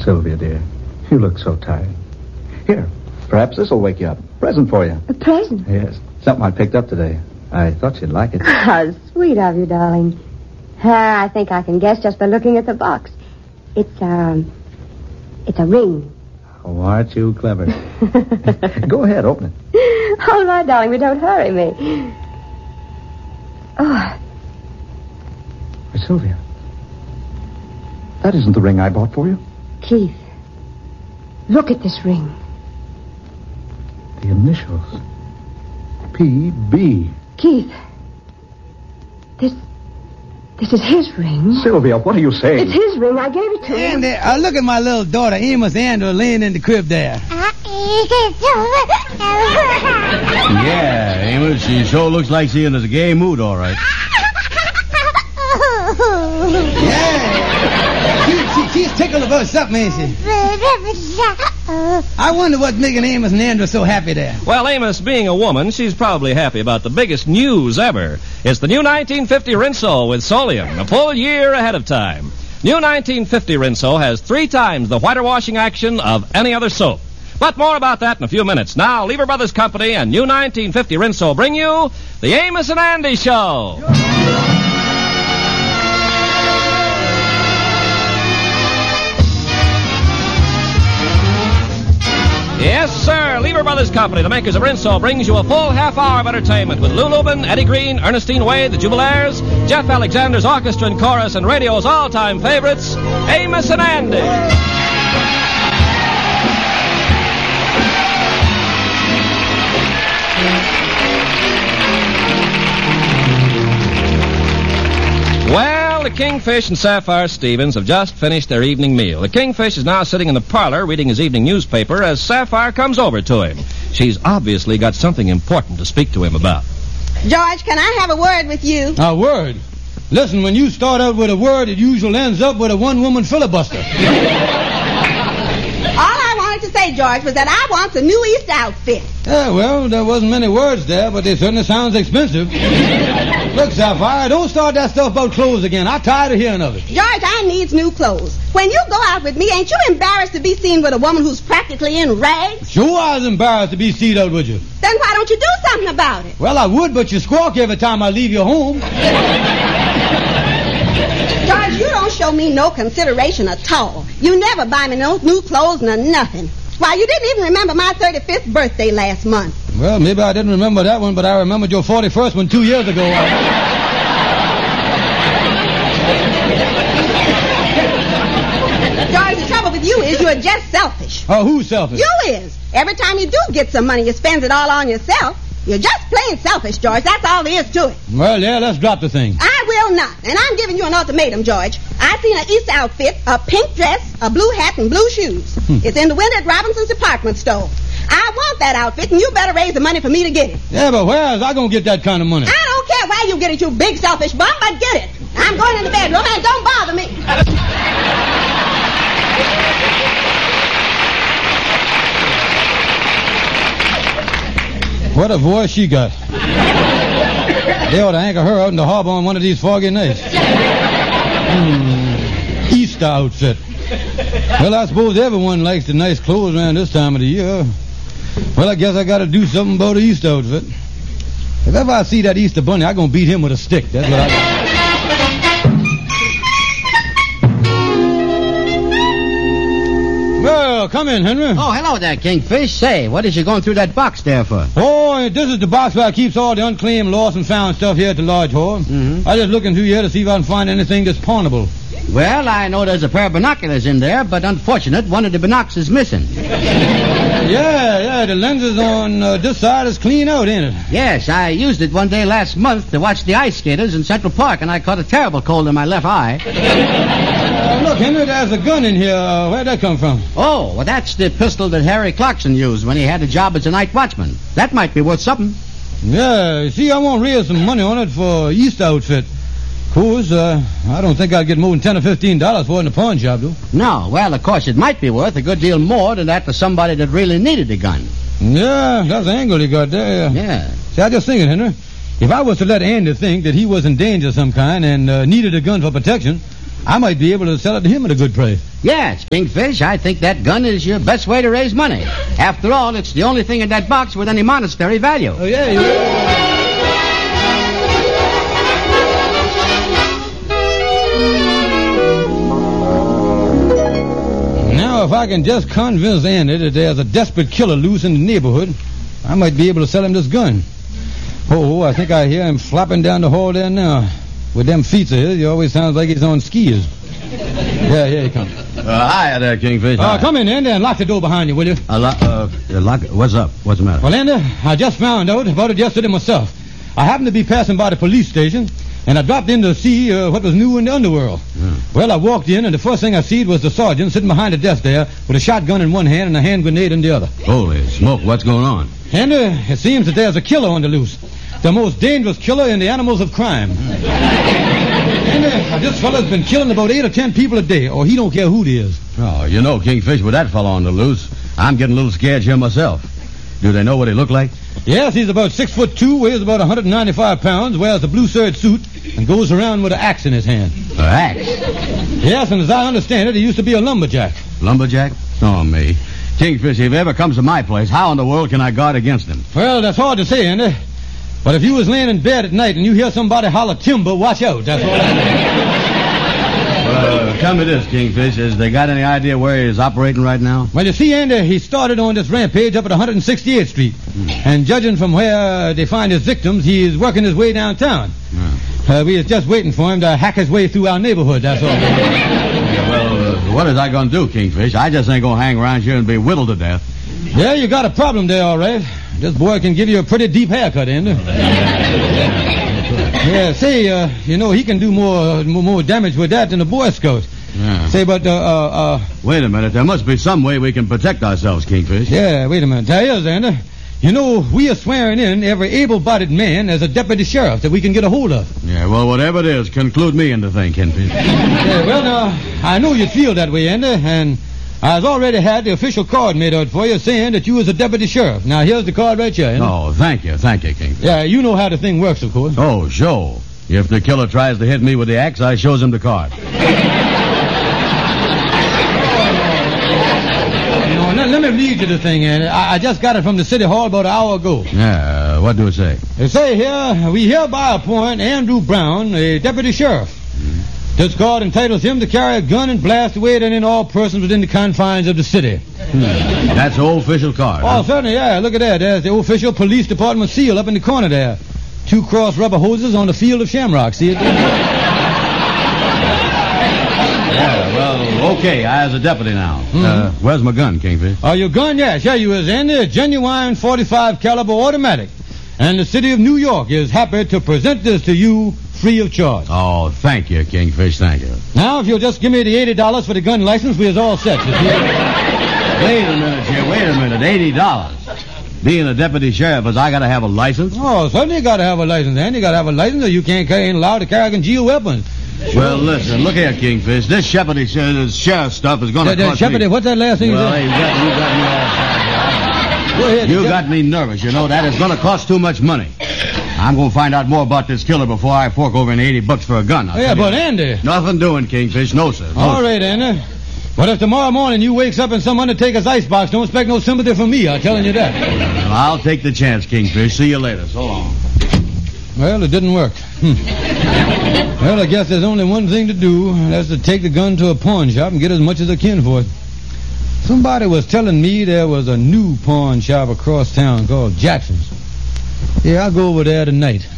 Sylvia, dear, you look so tired. Here, perhaps this will wake you up. Present for you. A present? Yes, something I picked up today. I thought you'd like it. How sweet of you, darling. I think I can guess just by looking at the box. It's a ring. Oh, aren't you clever? Go ahead, open it. All right, darling, but don't hurry me. Oh. Sylvia, that isn't the ring I bought for you. Keith, look at this ring. The initials. P.B. Keith, this is his ring. Sylvia, what are you saying? It's his ring. I gave it to him. And look at my little daughter, Amos Andrew, laying in the crib there. Yeah, Amos, she sure looks like she in a gay mood, all right. Yeah. She's tickled about something, ain't she? I wonder what's making Amos and Andrew so happy there. Well, Amos, being a woman, she's probably happy about the biggest news ever. It's the new 1950 Rinso with Solium, a full year ahead of time. New 1950 Rinso has 3 times the whiter washing action of any other soap. But more about that in a few minutes. Now, Lever Brothers Company and new 1950 Rinso bring you the Amos and Andy Show. Yes, sir. Lever Brothers Company, the makers of Rinso, brings you a full half hour of entertainment with Lou Lubin, Eddie Green, Ernestine Wade, the Jubilaires, Jeff Alexander's orchestra and chorus, and radio's all-time favorites, Amos and Andy. Well, the Kingfish and Sapphire Stevens have just finished their evening meal. The Kingfish is now sitting in the parlor reading his evening newspaper as Sapphire comes over to him. She's obviously got something important to speak to him about. George, can I have a word with you? A word? Listen, when you start out with a word, it usually ends up with a one-woman filibuster. All I wanted to say, George, was that I want a new East outfit. Yeah, well, there wasn't many words there, but it certainly sounds expensive. Look, Sapphire, don't start that stuff about clothes again. I'm tired of hearing of it. George, I needs new clothes. When you go out with me, ain't you embarrassed to be seen with a woman who's practically in rags? Sure, I was embarrassed to be seen out with you. Then why don't you do something about it? Well, I would, but you squawk every time I leave your home. George, you don't show me no consideration at all. You never buy me no new clothes nor nothing. Why, you didn't even remember my 35th birthday last month. Well, maybe I didn't remember that one, but I remembered your 41st one 2 years ago. George, the trouble with you is you're just selfish. Oh, who's selfish? You is. Every time you do get some money, you spend it all on yourself. You're just plain selfish, George. That's all there is to it. Well, yeah, let's drop the thing. I will not. And I'm giving you an ultimatum, George. I seen an East outfit, a pink dress, a blue hat, and blue shoes. It's in the window at Robinson's department store. I want that outfit, and you better raise the money for me to get it. Yeah, but where is I going to get that kind of money? I don't care where you get it, you big selfish bum, but get it. I'm going in the bedroom, and don't bother me. What a voice she got. They ought to anchor her out in the harbor on one of these foggy nights. Easter outfit. Well, I suppose everyone likes the nice clothes around this time of the year. Well, I guess I got to do something about the Easter outfit. If ever I see that Easter bunny, I'm going to beat him with a stick. That's what I got. Well, come in, Henry. Oh, hello there, Kingfish. Say, what is you going through that box there for? Oh, this is the box where I keeps all the unclaimed, lost, and found stuff here at the lodge hall. Mm-hmm. I'm just looking through here to see if I can find anything that's pawnable. Well, I know there's a pair of binoculars in there, but unfortunate, one of the binocs is missing. Yeah, the lenses on this side is clean out, ain't it? Yes, I used it one day last month to watch the ice skaters in Central Park, and I caught a terrible cold in my left eye. Look, Henry, there's a gun in here. Where'd that come from? Oh, well, that's the pistol that Harry Clarkson used when he had a job as a night watchman. That might be worth something. Yeah, see, I want to raise some money on it for East outfit. Of course, I don't think I'd get more than $10 or $15 for it in the pawn shop, though. No, well, of course, it might be worth a good deal more than that to somebody that really needed a gun. Yeah, that's the angle you got there. Yeah. See, I just thinking, Henry, if I was to let Andy think that he was in danger of some kind and needed a gun for protection, I might be able to sell it to him at a good price. Yes, Kingfish, I think that gun is your best way to raise money. After all, it's the only thing in that box with any monetary value. Oh, yeah, Now, if I can just convince Andy that there's a desperate killer loose in the neighborhood, I might be able to sell him this gun. Oh, I think I hear him flopping down the hall there now. With them feet of his, he always sounds like he's on skis. Yeah, here he comes. Hi there, Kingfish. Come in, Andy, and lock the door behind you, will you? What's up? What's the matter? Well, Andy, I just found out about it yesterday myself. I happened to be passing by the police station, and I dropped in to see what was new in the underworld. Well, I walked in, and the first thing I seen was the sergeant sitting behind the desk there with a shotgun in one hand and a hand grenade in the other. Holy smoke, what's going on? And it seems that there's a killer on the loose. The most dangerous killer in the animals of crime. And this fella's been killing about 8 or 10 people a day, or he don't care who it is. Oh, you know, Kingfish, with that fellow on the loose, I'm getting a little scared here myself. Do they know what he looked like? Yes, he's about 6'2", weighs about 195 pounds, wears a blue serge suit, and goes around with an axe in his hand. An axe? Yes, and as I understand it, he used to be a lumberjack. Lumberjack? Oh, me. Kingfish, if he ever comes to my place, how in the world can I guard against him? Well, that's hard to say, Andy. But if you was laying in bed at night and you hear somebody holler timber, watch out. That's all I know. Tell me this, Kingfish. Has they got any idea where he's operating right now? Well, you see, Andy, he started on this rampage up at 168th Street. And judging from where they find his victims, he's working his way downtown. We was just waiting for him to hack his way through our neighborhood, that's all. What is I going to do, Kingfish? I just ain't going to hang around here and be whittled to death. Yeah, you got a problem there, all right. This boy can give you a pretty deep haircut, Andy. Yeah, say, you know, he can do more damage with that than a Boy Scout. Yeah. Say, but, Wait a minute. There must be some way we can protect ourselves, Kingfish. Yeah, wait a minute. There is, Andy. You know, we are swearing in every able-bodied man as a deputy sheriff that we can get a hold of. Yeah, well, whatever it is, conclude me in the thing, Kingfish. Yeah, well, now, I know you feel that way, Andy, and I've already had the official card made out for you saying that you was a deputy sheriff. Now, here's the card right here, Andy. Oh, thank you, Kingfish. Yeah, you know how the thing works, of course. Oh, sure. If the killer tries to hit me with the axe, I shows him the card. Let me read you the thing, Andy. I just got it from the city hall about an hour ago. Yeah, what do it say? They say here, we hereby appoint Andrew Brown a deputy sheriff. This card entitles him to carry a gun and blast away at any and all persons within the confines of the city. That's the old official card. Oh, huh? certainly, yeah. Look at that. There's the official police department seal up in the corner there. 2 cross rubber hoses on the field of shamrock. See it there? Yeah, well, okay, I as a deputy now. Where's my gun, Kingfish? Oh, your gun? Yes, here you is, Andy. A genuine .45 caliber automatic. And the city of New York is happy to present this to you free of charge. Oh, thank you, Kingfish, thank you. Now, if you'll just give me the $80 for the gun license, we're all set. Wait a minute here, $80. Being a deputy sheriff, I got to have a license? Oh, certainly you got to have a license, Andy. You got to have a license or you ain't allowed to carry concealed weapons. Well, listen, look here, Kingfish. This sheriff stuff is going to cost me... What's that last thing you said? You got me nervous, you know. That is going to cost too much money. I'm going to find out more about this killer before I fork over $80 for a gun. Yeah, but Andy... Nothing doing, Kingfish. No, sir. All right, Andy. But if tomorrow morning you wakes up in some undertaker's icebox, don't expect no sympathy from me, I'm telling you that. Well, I'll take the chance, Kingfish. See you later. So long. Well, it didn't work. Well, I guess there's only one thing to do. And that's to take the gun to a pawn shop and get as much as I can for it. Somebody was telling me there was a new pawn shop across town called Jackson's. Yeah, I'll go over there tonight.